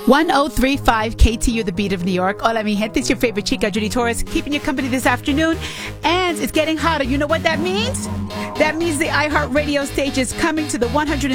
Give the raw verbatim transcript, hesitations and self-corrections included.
one oh three point five K T U, the beat of New York. Hola, mi gente. It's your favorite chica, Judy Torres, keeping you company this afternoon. And it's getting hotter. You know what that means? That means the iHeartRadio stage is coming to the one hundred